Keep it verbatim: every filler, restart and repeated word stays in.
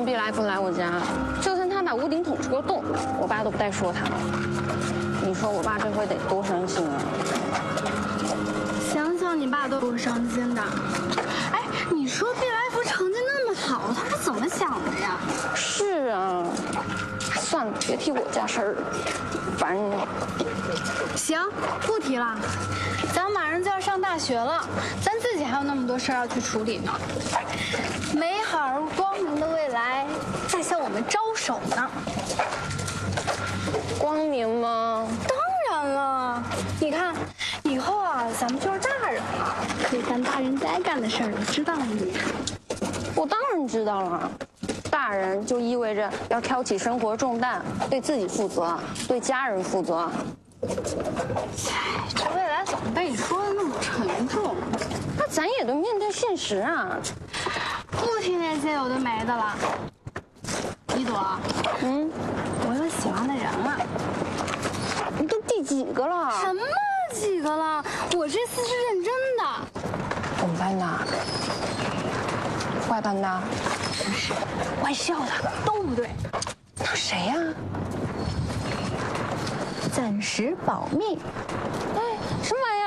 毕来福来我家，就算他把屋顶捅出个洞，我爸都不带说他。你说我爸这回得多伤心啊！ 想想你爸都多伤心的。哎，你说毕来福成绩那么好，他是怎么想的呀？ 是啊，算了，别提我家事儿了，烦人。 行，不提了。咱马上就要上大学了，咱自己还有那么多事儿要去处理呢。美好而光明的未来在向我们招手呢。 光明吗？ 当然了，你看，以后啊，咱们就是大人了，可以干大人该干的事儿，你知道吗？ 我当然知道了。大人就意味着要挑起生活重担，对自己负责，对家人负责。 哎，这未来怎么被你说的那么沉重？ 那咱也得面对现实啊！ 不提那些有的没的了。一朵， 嗯， 我有喜欢的人了。 你都第几个了？ 什么几个了？我这次是认真的。 我们班的？外班的？ 不是，外校的都不对。 那谁呀？ 暂时保密。 哎，什么玩意